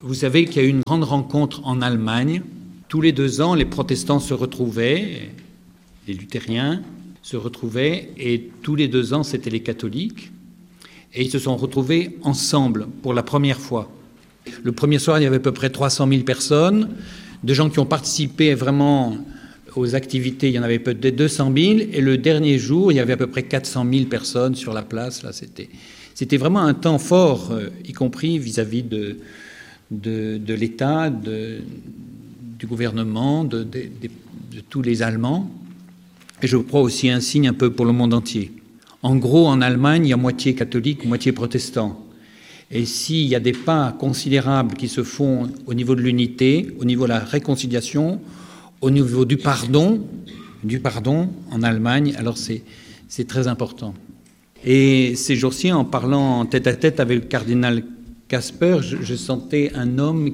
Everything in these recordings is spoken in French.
Vous savez qu'il y a eu une grande rencontre en Allemagne. Tous les 2 ans, les protestants se retrouvaient, les luthériens se retrouvaient, et tous les 2 ans, c'était les catholiques. Et ils se sont retrouvés ensemble pour la première fois. Le premier soir, il y avait à peu près 300 000 personnes, de gens qui ont participé vraiment aux activités, il y en avait peut-être 200 000, et le dernier jour, il y avait à peu près 400 000 personnes sur la place. Là, c'était vraiment un temps fort, y compris vis-à-vis de l'État, du gouvernement, de tous les Allemands, et je crois aussi un signe un peu pour le monde entier. En gros, en Allemagne, il y a moitié catholique, moitié protestant. Et s'il y a des pas considérables qui se font au niveau de l'unité, au niveau de la réconciliation, au niveau du pardon en Allemagne, alors c'est très important. Et ces jours-ci, en parlant en tête-à-tête avec le cardinal Kasper, je sentais un homme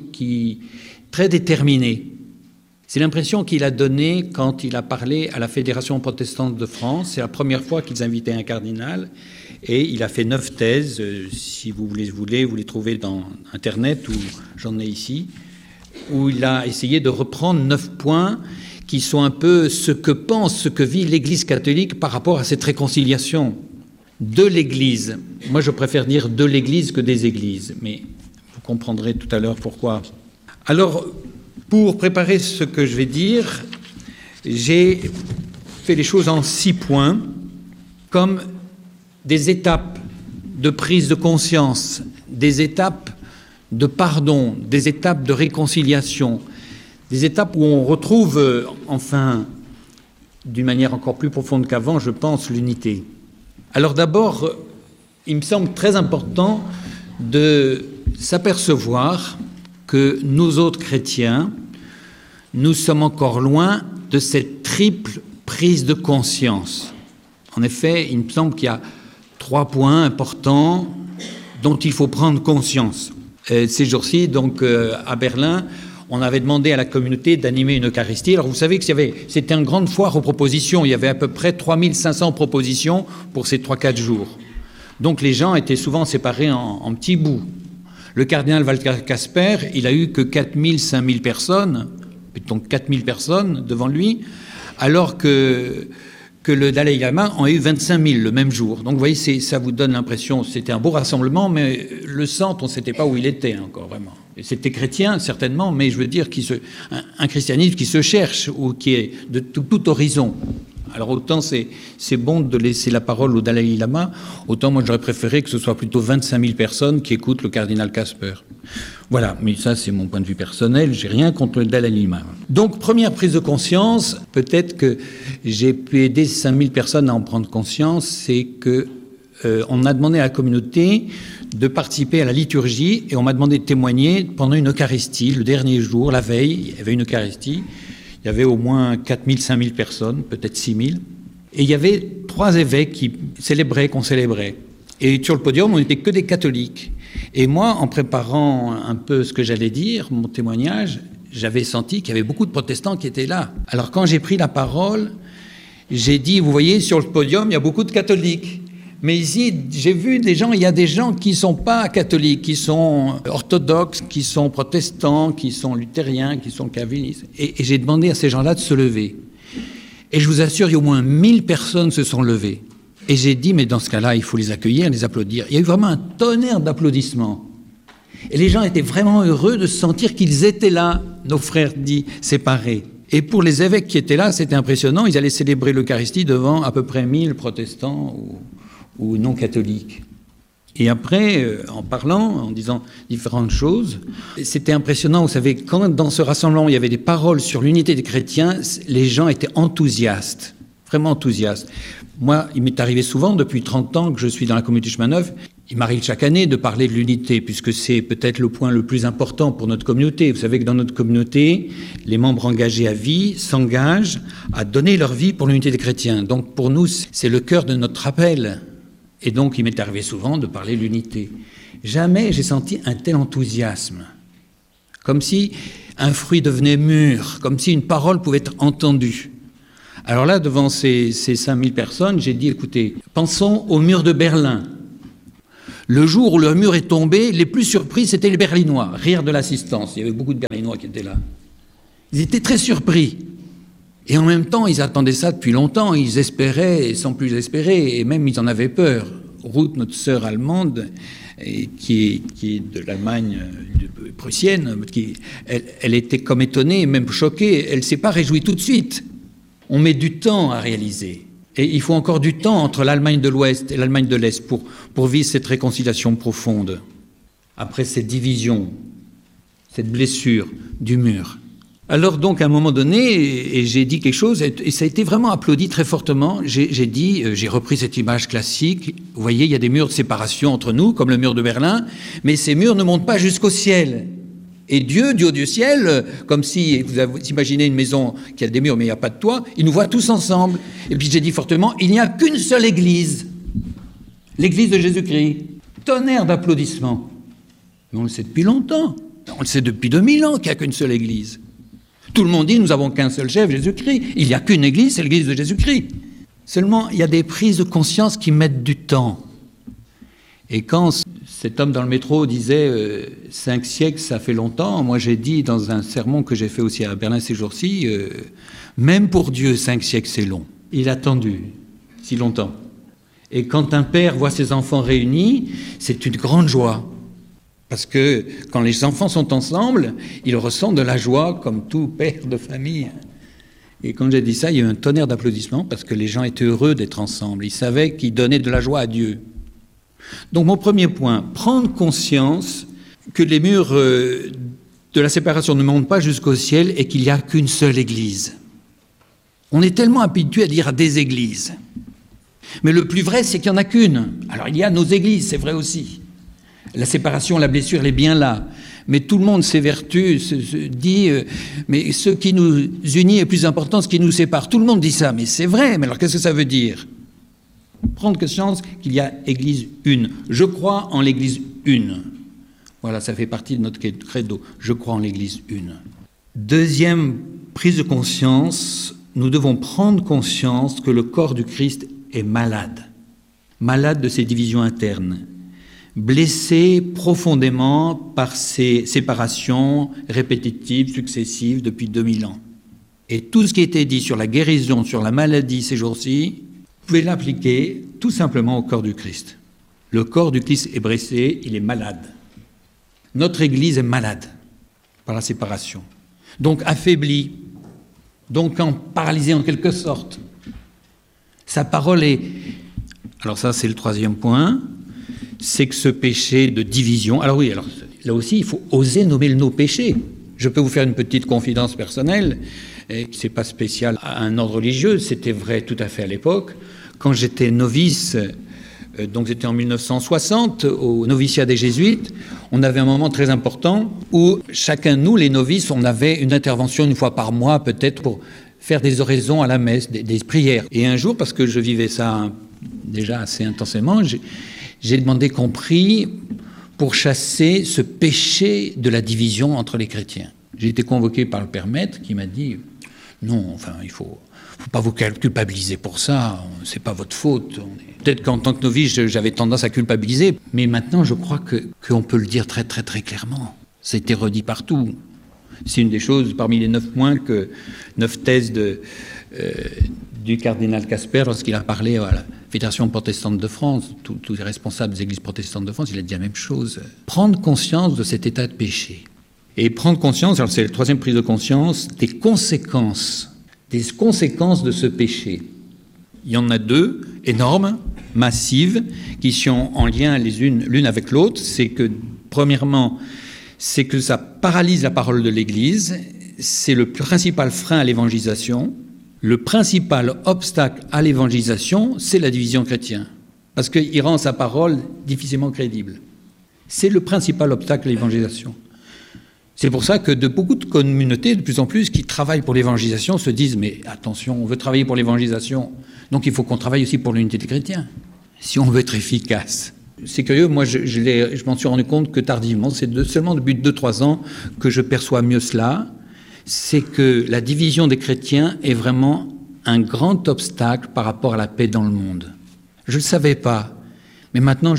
très déterminé. C'est l'impression qu'il a donnée quand il a parlé à la Fédération protestante de France. C'est la première fois qu'ils invitaient un cardinal. Et il a fait 9 thèses. Si vous voulez, vous les trouvez dans Internet, ou j'en ai ici, où il a essayé de reprendre 9 points qui sont un peu ce que vit l'Église catholique par rapport à cette réconciliation de l'Église. Moi, je préfère dire de l'Église que des églises, mais vous comprendrez tout à l'heure pourquoi. Alors, pour préparer ce que je vais dire, j'ai fait les choses en 6 points, comme des étapes de prise de conscience, des étapes de pardon, des étapes de réconciliation, des étapes où on retrouve, enfin, d'une manière encore plus profonde qu'avant, je pense, l'unité. Alors d'abord, il me semble très important de s'apercevoir que nous autres chrétiens, nous sommes encore loin de cette triple prise de conscience. En effet, il me semble qu'il y a 3 points importants dont il faut prendre conscience. Ces jours-ci, donc, à Berlin, on avait demandé à la communauté d'animer une Eucharistie. Alors vous savez que c'était une grande foire aux propositions. Il y avait à peu près 3500 propositions pour ces 3-4 jours. Donc les gens étaient souvent séparés en petits bouts. Le cardinal Walter Kasper, il a eu que 4000, 5000 personnes, donc 4000 personnes devant lui, alors que le Dalai Lama en a eu 25 000 le même jour. Donc vous voyez, ça vous donne l'impression, c'était un beau rassemblement, mais le centre, on ne savait pas où il était encore vraiment. Et c'était chrétien, certainement, mais je veux dire un christianisme qui se cherche, ou qui est de tout horizon. Alors autant c'est bon de laisser la parole au Dalai Lama, autant moi j'aurais préféré que ce soit plutôt 25 000 personnes qui écoutent le cardinal Kasper. Voilà, mais ça c'est mon point de vue personnel, j'ai rien contre le Dalai Lama. Donc première prise de conscience, peut-être que j'ai pu aider 5 000 personnes à en prendre conscience, c'est que on a demandé à la communauté de participer à la liturgie, et on m'a demandé de témoigner pendant une Eucharistie, le dernier jour, la veille, il y avait une Eucharistie. Il y avait au moins 4 000, 5 000 personnes, peut-être 6 000. Et il y avait 3 évêques qu'on célébrait. Et sur le podium, on n'était que des catholiques. Et moi, en préparant un peu ce que j'allais dire, mon témoignage, j'avais senti qu'il y avait beaucoup de protestants qui étaient là. Alors quand j'ai pris la parole, j'ai dit, vous voyez, sur le podium, il y a beaucoup de catholiques. Mais ici, j'ai vu il y a des gens qui ne sont pas catholiques, qui sont orthodoxes, qui sont protestants, qui sont luthériens, qui sont calvinistes. Et j'ai demandé à ces gens-là de se lever. Et je vous assure, il y a au moins 1000 personnes se sont levées. Et j'ai dit, mais dans ce cas-là, il faut les accueillir, les applaudir. Il y a eu vraiment un tonnerre d'applaudissements. Et les gens étaient vraiment heureux de se sentir qu'ils étaient là, nos frères dits séparés. Et pour les évêques qui étaient là, c'était impressionnant. Ils allaient célébrer l'Eucharistie devant à peu près 1000 protestants ou non catholiques. Et après, en parlant, en disant différentes choses, c'était impressionnant. Vous savez, quand dans ce rassemblement, il y avait des paroles sur l'unité des chrétiens, les gens étaient enthousiastes, vraiment enthousiastes. Moi, il m'est arrivé souvent, depuis 30 ans que je suis dans la communauté Chemin Neuf, il m'arrive chaque année de parler de l'unité, puisque c'est peut-être le point le plus important pour notre communauté. Vous savez que dans notre communauté, les membres engagés à vie s'engagent à donner leur vie pour l'unité des chrétiens. Donc pour nous, c'est le cœur de notre appel. Et donc, il m'est arrivé souvent de parler de l'unité. Jamais j'ai senti un tel enthousiasme. Comme si un fruit devenait mûr, comme si une parole pouvait être entendue. Alors là, devant ces 5000 personnes, j'ai dit, écoutez, pensons au mur de Berlin. Le jour où le mur est tombé, les plus surpris, c'était les Berlinois. Rire de l'assistance. Il y avait beaucoup de Berlinois qui étaient là. Ils étaient très surpris. Et en même temps, ils attendaient ça depuis longtemps. Ils espéraient, sans plus espérer, et même ils en avaient peur. Ruth, notre sœur allemande, qui est de l'Allemagne prussienne, elle était comme étonnée, même choquée. Elle ne s'est pas réjouie tout de suite. On met du temps à réaliser. Et il faut encore du temps entre l'Allemagne de l'Ouest et l'Allemagne de l'Est pour vivre cette réconciliation profonde. Après cette division, cette blessure du mur. Alors donc à un moment donné, et j'ai dit quelque chose, et ça a été vraiment applaudi très fortement, j'ai repris cette image classique. Vous voyez, il y a des murs de séparation entre nous, comme le mur de Berlin, mais ces murs ne montent pas jusqu'au ciel. Et Dieu, du haut du ciel, comme si vous imaginez une maison qui a des murs mais il n'y a pas de toit, il nous voit tous ensemble. Et puis j'ai dit fortement, il n'y a qu'une seule église, l'église de Jésus-Christ. Tonnerre d'applaudissements. Mais on le sait depuis longtemps, on le sait depuis 2000 ans qu'il n'y a qu'une seule église. Tout le monde dit, nous n'avons qu'un seul chef, Jésus-Christ. Il n'y a qu'une église, c'est l'église de Jésus-Christ. Seulement, il y a des prises de conscience qui mettent du temps. Et quand cet homme dans le métro disait 5 siècles, ça fait longtemps, moi j'ai dit dans un sermon que j'ai fait aussi à Berlin ces jours-ci, même pour Dieu, 5 siècles c'est long. Il a attendu si longtemps. Et quand un père voit ses enfants réunis, c'est une grande joie. Parce que quand les enfants sont ensemble, ils ressentent de la joie comme tout père de famille. Et quand j'ai dit ça, il y a eu un tonnerre d'applaudissements parce que les gens étaient heureux d'être ensemble. Ils savaient qu'ils donnaient de la joie à Dieu. Donc mon premier point, prendre conscience que les murs de la séparation ne montent pas jusqu'au ciel et qu'il n'y a qu'une seule église. On est tellement habitué à dire des églises. Mais le plus vrai, c'est qu'il n'y en a qu'une. Alors il y a nos églises, c'est vrai aussi. La séparation, la blessure, elle est bien là. Mais tout le monde s'évertue, se dit mais ce qui nous unit est plus important que ce qui nous sépare. Tout le monde dit ça, mais c'est vrai. Mais alors qu'est-ce que ça veut dire ? Prendre conscience qu'il y a Église une. Je crois en l'Église une. Voilà, ça fait partie de notre credo. Je crois en l'Église une. Deuxième prise de conscience, nous devons prendre conscience que le corps du Christ est malade. Malade de ses divisions internes. Blessé profondément par ces séparations répétitives, successives depuis 2000 ans. Et tout ce qui a été dit sur la guérison, sur la maladie ces jours-ci, vous pouvez l'appliquer tout simplement au corps du Christ. Le corps du Christ est blessé, il est malade. Notre Église est malade par la séparation. Donc affaiblie, donc paralysée en quelque sorte. Sa parole est... Alors ça, c'est le troisième point, c'est que ce péché de division... Alors oui, là aussi, il faut oser nommer nos péchés. Je peux vous faire une petite confidence personnelle, et qui n'est pas spéciale à un ordre religieux, c'était vrai tout à fait à l'époque. Quand j'étais novice, donc c'était en 1960, au noviciat des Jésuites, on avait un moment très important où chacun de nous, les novices, on avait une intervention une fois par mois peut-être pour faire des oraisons à la messe, des prières. Et un jour, parce que je vivais ça déjà assez intensément, j'ai demandé qu'on prie pour chasser ce péché de la division entre les chrétiens. J'ai été convoqué par le Père Maître qui m'a dit « Non, enfin, il faut pas vous culpabiliser pour ça, c'est pas votre faute. » Peut-être qu'en tant que novice, j'avais tendance à culpabiliser, mais maintenant, je crois qu'on peut le dire très, très, très clairement. Ça a été redit partout. C'est une des choses, parmi les 9 points, 9 thèses du cardinal Casper, lorsqu'il a parlé à la Fédération protestante de France, tous les responsables des églises protestantes de France, il a dit la même chose. Prendre conscience de cet état de péché. Et prendre conscience, alors c'est la troisième prise de conscience, des conséquences de ce péché. Il y en a 2, énormes, massives, qui sont en lien l'une avec l'autre. C'est que, premièrement, c'est que ça paralyse la parole de l'Église. C'est le principal frein à l'évangélisation. Le principal obstacle à l'évangélisation, c'est la division chrétienne. Parce qu'il rend sa parole difficilement crédible. C'est le principal obstacle à l'évangélisation. C'est pour ça que de beaucoup de communautés, de plus en plus, qui travaillent pour l'évangélisation, se disent « Mais attention, on veut travailler pour l'évangélisation, donc il faut qu'on travaille aussi pour l'unité des chrétiens, si on veut être efficace. » C'est curieux, moi je m'en suis rendu compte que tardivement, c'est seulement depuis 2-3 ans que je perçois mieux cela, c'est que la division des chrétiens est vraiment un grand obstacle par rapport à la paix dans le monde. Je ne le savais pas, mais maintenant je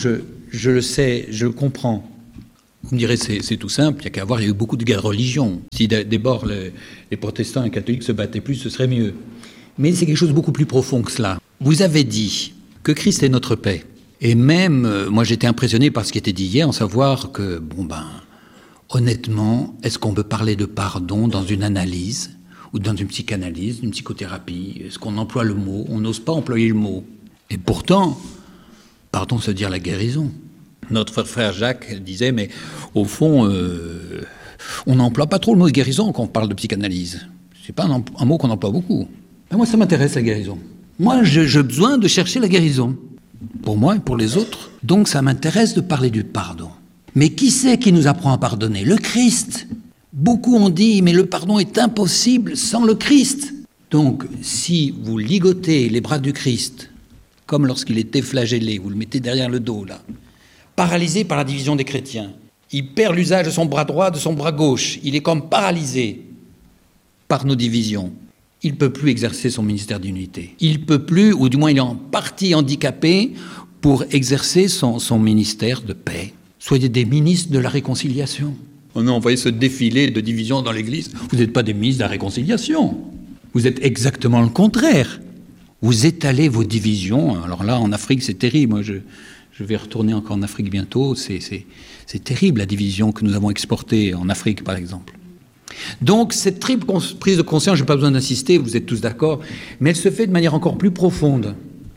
je le sais, je le comprends. Vous me direz, c'est tout simple, il n'y a qu'à voir, il y a eu beaucoup de guerres de religion. Si d'abord les protestants et les catholiques se battaient plus, ce serait mieux. Mais c'est quelque chose de beaucoup plus profond que cela. Vous avez dit que Christ est notre paix. Et même, moi j'étais impressionné par ce qui était dit hier, en savoir que, honnêtement, est-ce qu'on peut parler de pardon dans une analyse, ou dans une psychanalyse, une psychothérapie? Est-ce qu'on emploie le mot? On n'ose pas employer le mot. Et pourtant, pardon, se dire la guérison. Notre frère Jacques disait, mais au fond, on n'emploie pas trop le mot guérison quand on parle de psychanalyse. C'est pas un mot qu'on emploie beaucoup. Ben moi, ça m'intéresse, la guérison. Moi, j'ai besoin de chercher la guérison. Pour moi et pour les autres. Donc, ça m'intéresse de parler du pardon. Mais qui c'est qui nous apprend à pardonner? Le Christ. Beaucoup ont dit, mais le pardon est impossible sans le Christ. Donc, si vous ligotez les bras du Christ, comme lorsqu'il était flagellé, vous le mettez derrière le dos, là, paralysé par la division des chrétiens, il perd l'usage de son bras droit, de son bras gauche, il est comme paralysé par nos divisions. Il ne peut plus exercer son ministère d'unité. Il ne peut plus, ou du moins il est en partie handicapé, pour exercer son ministère de paix. Soyez des ministres de la réconciliation. On a envoyé ce défilé de divisions dans l'Église. Vous n'êtes pas des ministres de la réconciliation. Vous êtes exactement le contraire. Vous étalez vos divisions. Alors là, en Afrique, c'est terrible. Moi, je vais retourner encore en Afrique bientôt. C'est terrible, la division que nous avons exportée en Afrique, par exemple. Donc, cette triple prise de conscience, je n'ai pas besoin d'insister, vous êtes tous d'accord, mais elle se fait de manière encore plus profonde.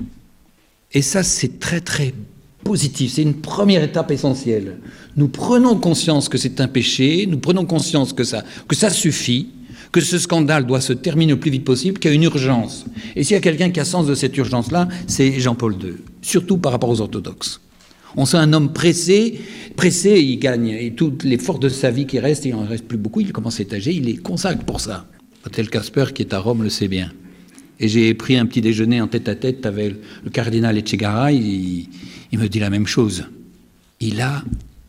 Et ça, c'est très, très positif. C'est une première étape essentielle. Nous prenons conscience que c'est un péché, nous prenons conscience que ça suffit, que ce scandale doit se terminer le plus vite possible, qu'il y a une urgence. Et s'il y a quelqu'un qui a sens de cette urgence-là, c'est Jean-Paul II, surtout par rapport aux orthodoxes. On sent un homme pressé, il gagne, et toutes les forces de sa vie qui restent, il n'en reste plus beaucoup, il commence à être âgé, il les consacre pour ça. Tel Casper, qui est à Rome, le sait bien. Et j'ai pris un petit déjeuner en tête-à-tête avec le cardinal Etchegaray, il me dit la même chose. Il a,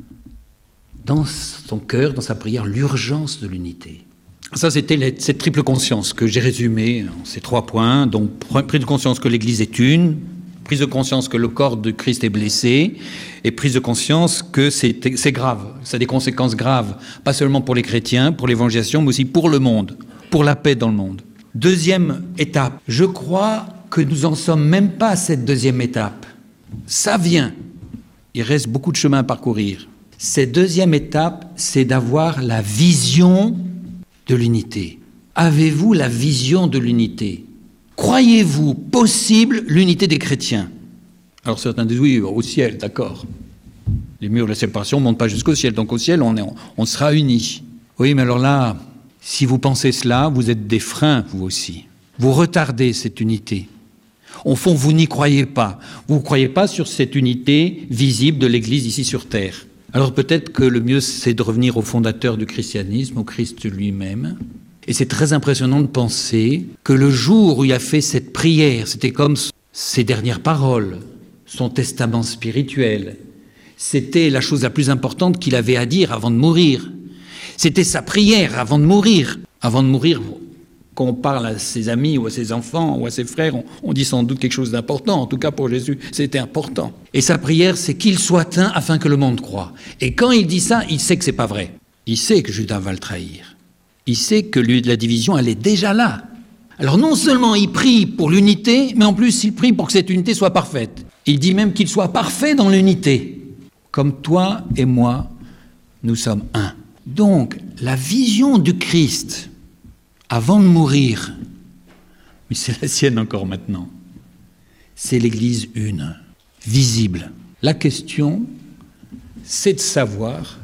dans son cœur, dans sa prière, l'urgence de l'unité. Ça, c'était cette triple conscience que j'ai résumée en ces 3 points. Donc, prise de conscience que l'Église est une, prise de conscience que le corps de Christ est blessé, et prise de conscience que c'est grave, ça a des conséquences graves, pas seulement pour les chrétiens, pour l'évangélisation, mais aussi pour le monde, pour la paix dans le monde. Deuxième étape, je crois que nous n'en sommes même pas à cette deuxième étape. Ça vient, il reste beaucoup de chemin à parcourir. Cette deuxième étape, c'est d'avoir la vision de l'unité. Avez-vous la vision de l'unité ? Croyez-vous possible l'unité des chrétiens? Alors certains disent oui, au ciel, d'accord. Les murs de la séparation ne montent pas jusqu'au ciel, donc au ciel, on sera unis. Oui, mais alors là, si vous pensez cela, vous êtes des freins, vous aussi. Vous retardez cette unité. Au fond, vous n'y croyez pas. Vous ne croyez pas sur cette unité visible de l'Église ici sur terre. Alors peut-être que le mieux, c'est de revenir au fondateur du christianisme, au Christ lui-même. Et c'est très impressionnant de penser que le jour où il a fait cette prière, c'était comme ses dernières paroles, son testament spirituel. C'était la chose la plus importante qu'il avait à dire avant de mourir. C'était sa prière avant de mourir. Avant de mourir, quand on parle à ses amis ou à ses enfants ou à ses frères, on dit sans doute quelque chose d'important. En tout cas, pour Jésus, c'était important. Et sa prière, c'est qu'il soit un afin que le monde croie. Et quand il dit ça, il sait que c'est pas vrai. Il sait que Judas va le trahir. Il sait que la division, elle est déjà là. Alors non seulement il prie pour l'unité, mais en plus il prie pour que cette unité soit parfaite. Il dit même qu'il soit parfait dans l'unité. Comme toi et moi, nous sommes un. Donc, la vision du Christ, avant de mourir, mais c'est la sienne encore maintenant, c'est l'Église une, visible. La question, c'est de savoir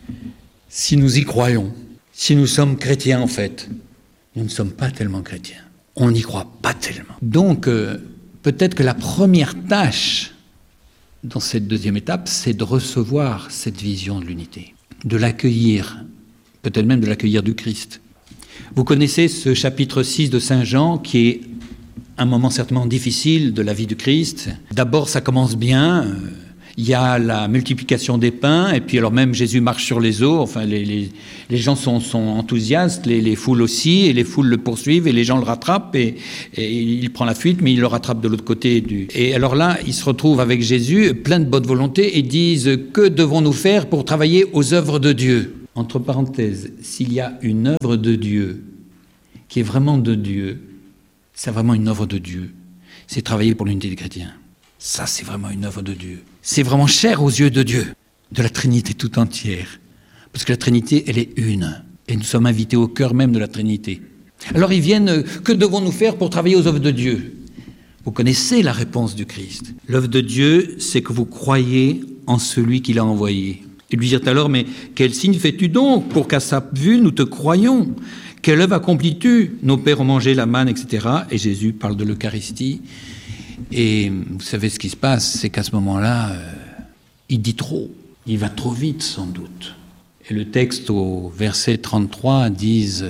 si nous y croyons. Si nous sommes chrétiens, en fait, nous ne sommes pas tellement chrétiens. On n'y croit pas tellement. Donc, peut-être que la première tâche dans cette deuxième étape, c'est de recevoir cette vision de l'unité, de l'accueillir, peut-être même de l'accueillir du Christ. Vous connaissez ce chapitre 6 de Saint Jean, qui est un moment certainement difficile de la vie du Christ. D'abord, ça commence bien. il y a la multiplication des pains, et puis alors même Jésus marche sur les eaux, enfin les gens sont enthousiastes, les foules aussi, et les foules le poursuivent, et les gens le rattrapent, et il prend la fuite, mais il le rattrape de l'autre côté. Et alors là, ils se retrouvent avec Jésus, plein de bonne volonté, et disent « Que devons-nous faire pour travailler aux œuvres de Dieu ?» Entre parenthèses, s'il y a une œuvre de Dieu qui est vraiment de Dieu, c'est vraiment une œuvre de Dieu, c'est travailler pour l'unité des chrétiens. Ça, c'est vraiment une œuvre de Dieu. C'est vraiment cher aux yeux de Dieu, de la Trinité tout entière. Parce que la Trinité, elle est une. Et nous sommes invités au cœur même de la Trinité. Alors ils viennent, que devons-nous faire pour travailler aux œuvres de Dieu ? Vous connaissez la réponse du Christ. L'œuvre de Dieu, c'est que vous croyez en celui qui l'a envoyé. Ils lui dirent alors, mais quel signe fais-tu donc pour qu'à sa vue nous te croyions ? Quelle œuvre accomplis-tu ? Nos pères ont mangé la manne, etc. Et Jésus parle de l'Eucharistie. Et vous savez ce qui se passe, c'est qu'à ce moment-là, il dit trop. Il va trop vite, sans doute. Et le texte au verset 33 dit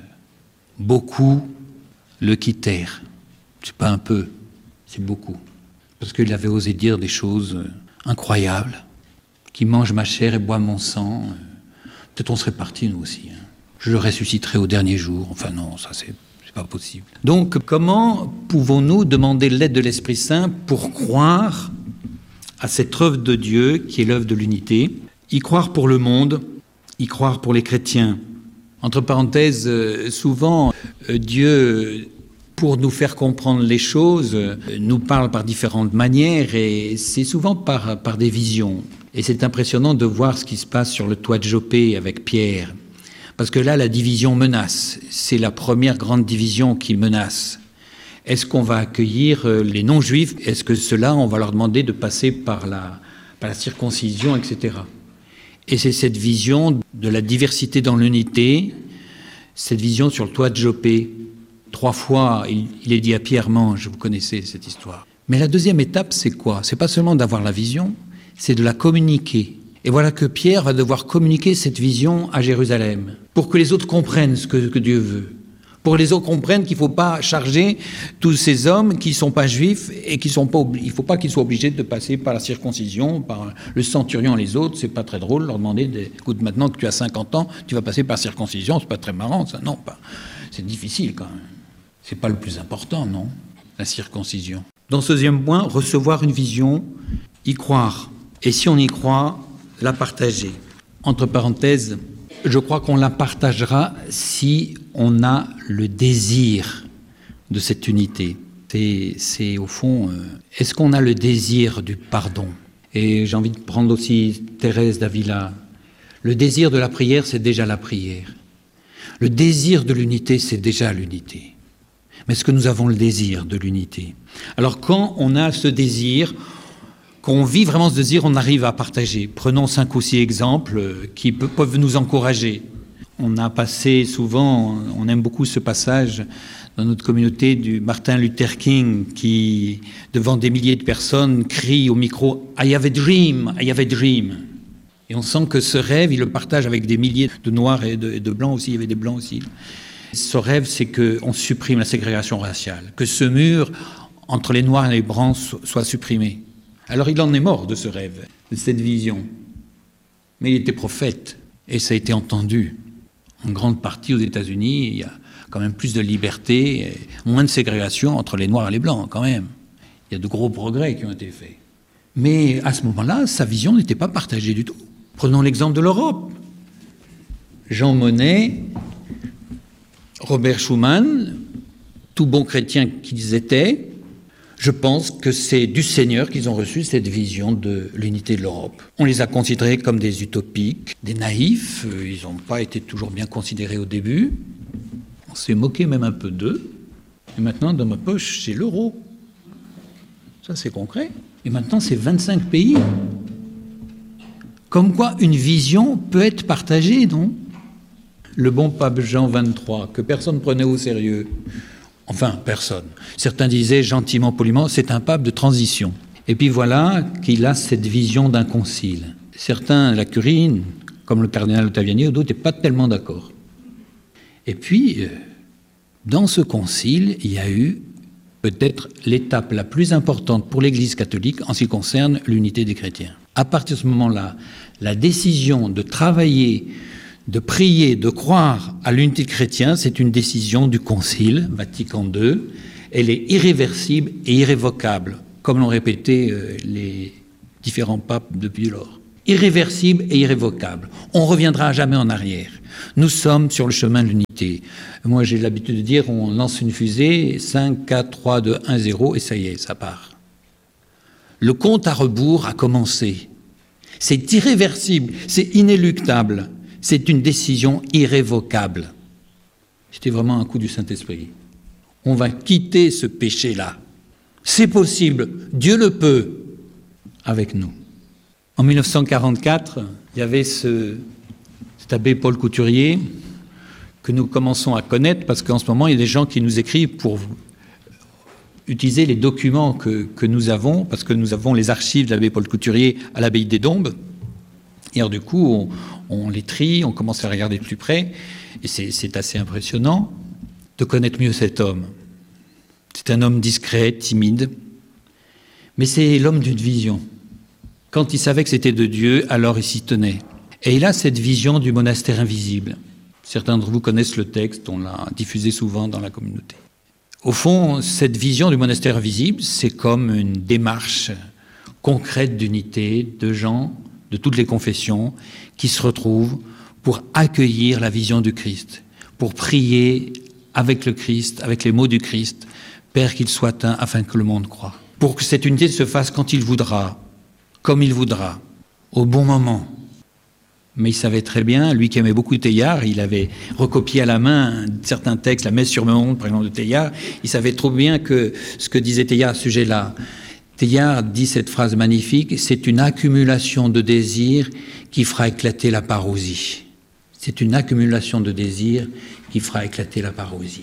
beaucoup le quittèrent. C'est pas un peu, c'est beaucoup. Parce qu'il avait osé dire des choses incroyables. Qui mange ma chair et boit mon sang. Peut-être on serait partis, nous aussi. Je le ressusciterai au dernier jour. Enfin non, ça c'est pas possible. Donc, comment pouvons-nous demander l'aide de l'Esprit Saint pour croire à cette œuvre de Dieu, qui est l'œuvre de l'unité, y croire pour le monde, y croire pour les chrétiens. Entre parenthèses, souvent, Dieu, pour nous faire comprendre les choses, nous parle par différentes manières, et c'est souvent par des visions. Et c'est impressionnant de voir ce qui se passe sur le toit de Jopé avec Pierre. Parce que là, la division menace. C'est la première grande division qui menace. Est-ce qu'on va accueillir les non-juifs ? Est-ce que ceux-là, on va leur demander de passer par la circoncision, etc. Et c'est cette vision de la diversité dans l'unité, cette vision sur le toit de Jopé. 3 fois, il est dit à Pierre, mange, vous connaissez cette histoire. Mais la deuxième étape, c'est quoi ? C'est pas seulement d'avoir la vision, c'est de la communiquer. Et voilà que Pierre va devoir communiquer cette vision à Jérusalem, pour que les autres comprennent ce que Dieu veut. Pour que les autres comprennent qu'il ne faut pas charger tous ces hommes qui ne sont pas juifs et qui sont pas il ne faut pas qu'ils soient obligés de passer par la circoncision, par le centurion et les autres. C'est pas très drôle de leur demander, écoute, maintenant que tu as 50 ans, tu vas passer par la circoncision, c'est pas très marrant ça, non, pas. C'est difficile quand même. C'est pas le plus important, non, la circoncision. Dans ce deuxième point, recevoir une vision, y croire. Et si on y croit, la partager. Entre parenthèses, je crois qu'on la partagera si on a le désir de cette unité. C'est au fond, est-ce qu'on a le désir du pardon ? Et j'ai envie de prendre aussi Thérèse d'Avila. Le désir de la prière, c'est déjà la prière. Le désir de l'unité, c'est déjà l'unité. Mais est-ce que nous avons le désir de l'unité ? Alors quand on a ce désir, qu'on vit vraiment ce désir, on arrive à partager. Prenons 5 ou 6 exemples qui peuvent nous encourager. On a passé souvent, on aime beaucoup ce passage dans notre communauté du Martin Luther King qui, devant des milliers de personnes, crie au micro « I have a dream, I have a dream ». Et on sent que ce rêve, il le partage avec des milliers de noirs et de blancs aussi, il y avait des blancs aussi. Ce rêve, c'est qu'on supprime la ségrégation raciale, que ce mur entre les noirs et les blancs soit supprimé. Alors il en est mort de ce rêve, de cette vision. Mais il était prophète, et ça a été entendu. En grande partie aux États-Unis, il y a quand même plus de liberté, moins de ségrégation entre les Noirs et les Blancs, quand même. Il y a de gros progrès qui ont été faits. Mais à ce moment-là, sa vision n'était pas partagée du tout. Prenons l'exemple de l'Europe. Jean Monnet, Robert Schuman, tout bons chrétiens qu'ils étaient, je pense que c'est du Seigneur qu'ils ont reçu cette vision de l'unité de l'Europe. On les a considérés comme des utopiques, des naïfs, ils n'ont pas été toujours bien considérés au début. On s'est moqué même un peu d'eux. Et maintenant, dans ma poche, c'est l'euro. Ça, c'est concret. Et maintenant, c'est 25 pays. Comme quoi, une vision peut être partagée, non ? Le bon pape Jean XXIII, que personne ne prenait au sérieux. Enfin, personne. Certains disaient gentiment, poliment, c'est un pape de transition. Et puis voilà qu'il a cette vision d'un concile. Certains, la Curie, comme le cardinal Ottaviani, ou d'autres, n'étaient pas tellement d'accord. Et puis, dans ce concile, il y a eu peut-être l'étape la plus importante pour l'Église catholique en ce qui concerne l'unité des chrétiens. À partir de ce moment-là, la décision de travailler, de prier, de croire à l'unité des chrétiens, c'est une décision du Concile Vatican II. Elle est irréversible et irrévocable, comme l'ont répété les différents papes depuis lors. Irréversible et irrévocable. On ne reviendra jamais en arrière. Nous sommes sur le chemin de l'unité. Moi, j'ai l'habitude de dire, on lance une fusée, 5, 4, 3, 2, 1, 0, et ça y est, ça part. Le compte à rebours a commencé. C'est irréversible, c'est inéluctable, c'est une décision irrévocable. C'était vraiment un coup du Saint-Esprit. On va quitter ce péché-là. C'est possible, Dieu le peut, avec nous. En 1944, il y avait cet abbé Paul Couturier que nous commençons à connaître parce qu'en ce moment, il y a des gens qui nous écrivent pour utiliser les documents que nous avons, parce que nous avons les archives de l'abbé Paul Couturier à l'abbaye des Dombes. Et alors du coup, on les trie, on commence à regarder de plus près, et c'est assez impressionnant de connaître mieux cet homme. C'est un homme discret, timide, mais c'est l'homme d'une vision. Quand il savait que c'était de Dieu, alors il s'y tenait. Et il a cette vision du monastère invisible. Certains d'entre vous connaissent le texte, on l'a diffusé souvent dans la communauté. Au fond, cette vision du monastère invisible, c'est comme une démarche concrète d'unité de gens de toutes les confessions qui se retrouvent pour accueillir la vision du Christ, pour prier avec le Christ, avec les mots du Christ, Père qu'il soit un, afin que le monde croie. Pour que cette unité se fasse quand il voudra, comme il voudra, au bon moment. Mais il savait très bien, lui qui aimait beaucoup Teilhard, il avait recopié à la main certains textes, la Messe sur le monde, par exemple, de Teilhard, il savait trop bien que ce que disait Teilhard à ce sujet-là. Teilhard dit cette phrase magnifique, c'est une accumulation de désirs qui fera éclater la parousie. C'est une accumulation de désirs qui fera éclater la parousie.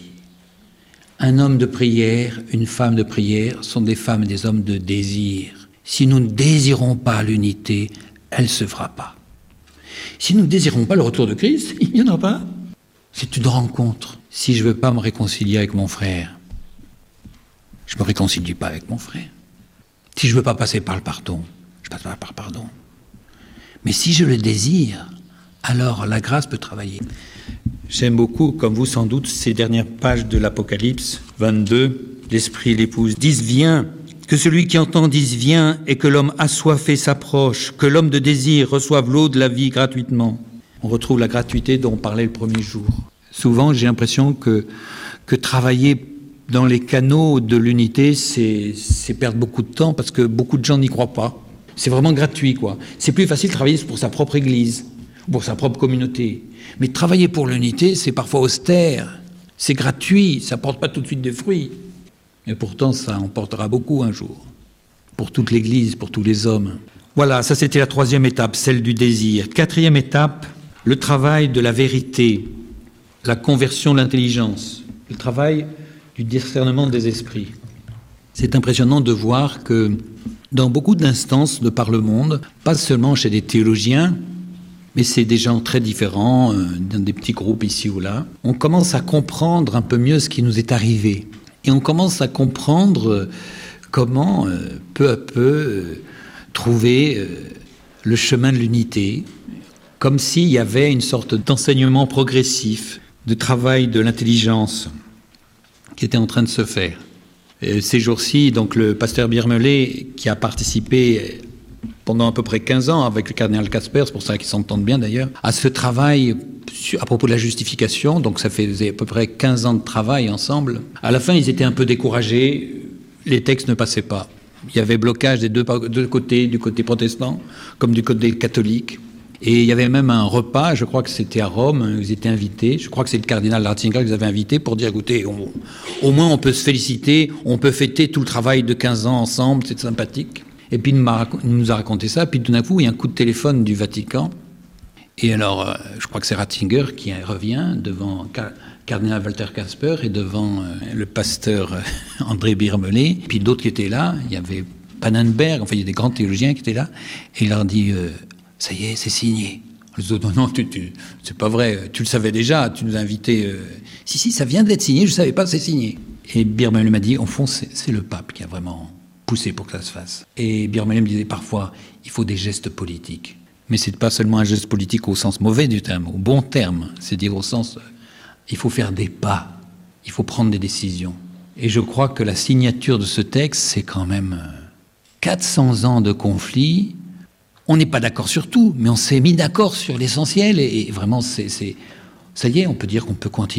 Un homme de prière, une femme de prière sont des femmes et des hommes de désir. Si nous ne désirons pas l'unité, elle ne se fera pas. Si nous ne désirons pas le retour de Christ, il n'y en a pas. C'est une rencontre. Si je ne veux pas me réconcilier avec mon frère, je ne me réconcilie pas avec mon frère. Si je ne veux pas passer par le pardon, je ne passe pas par le pardon. Mais si je le désire, alors la grâce peut travailler. J'aime beaucoup, comme vous sans doute, ces dernières pages de l'Apocalypse 22. L'Esprit et l'Épouse disent « Viens ». Que celui qui entend dise « Viens » et que l'homme assoiffé s'approche, que l'homme de désir reçoive l'eau de la vie gratuitement. On retrouve la gratuité dont on parlait le premier jour. Souvent, j'ai l'impression que travailler dans les canaux de l'unité, c'est perdre beaucoup de temps parce que beaucoup de gens n'y croient pas. C'est vraiment gratuit, quoi. C'est plus facile de travailler pour sa propre église, pour sa propre communauté. Mais travailler pour l'unité, c'est parfois austère, c'est gratuit, ça ne porte pas tout de suite des fruits. Et pourtant, ça en portera beaucoup un jour, pour toute l'Église, pour tous les hommes. Voilà, ça c'était la troisième étape, celle du désir. Quatrième étape, le travail de la vérité, la conversion de l'intelligence, le travail du discernement des esprits. C'est impressionnant de voir que dans beaucoup d'instances de par le monde, pas seulement chez des théologiens, mais c'est des gens très différents, dans des petits groupes ici ou là, on commence à comprendre un peu mieux ce qui nous est arrivé. Et on commence à comprendre comment, peu à peu, trouver le chemin de l'unité, comme s'il y avait une sorte d'enseignement progressif, de travail de l'intelligence qui était en train de se faire. Et ces jours-ci, donc le pasteur Birmelet, qui a participé pendant à peu près 15 ans avec le cardinal Casper, c'est pour ça qu'ils s'entendent bien d'ailleurs, à ce travail à propos de la justification, donc ça faisait à peu près 15 ans de travail ensemble. À la fin, ils étaient un peu découragés, les textes ne passaient pas. Il y avait blocage des deux côtés, du côté protestant comme du côté catholique. Et il y avait même un repas, je crois que c'était à Rome, ils étaient invités, je crois que c'est le cardinal Ratzinger qui les avait invités pour dire, écoutez, au moins on peut se féliciter, on peut fêter tout le travail de 15 ans ensemble, c'est sympathique. Et puis il nous a raconté ça, puis tout d'un coup, il y a un coup de téléphone du Vatican. Et alors, je crois que c'est Ratzinger qui revient devant cardinal Walter Casper et devant le pasteur André Birmelet, puis d'autres qui étaient là, il y avait Pannenberg, enfin il y a des grands théologiens qui étaient là, et il leur dit ça y est, c'est signé. Les autres, non, c'est pas vrai, tu le savais déjà, tu nous as invités. Si, ça vient d'être signé, je ne savais pas, c'est signé. Et Bir-Melim m'a dit, au fond, c'est le pape qui a vraiment poussé pour que ça se fasse. Et Bir-Melim disait parfois, il faut des gestes politiques. Mais c'est pas seulement un geste politique au sens mauvais du terme, au bon terme. C'est-à-dire au sens, il faut faire des pas, il faut prendre des décisions. Et je crois que la signature de ce texte, c'est quand même 400 ans de conflit. On n'est pas d'accord sur tout, mais on s'est mis d'accord sur l'essentiel. Et vraiment, ça y est, on peut dire qu'on peut continuer.